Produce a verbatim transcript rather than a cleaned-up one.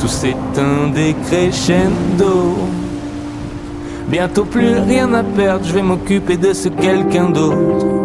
s'éteint décrescendo. Bientôt plus rien à perdre, je vais m'occuper de ce quelqu'un d'autre.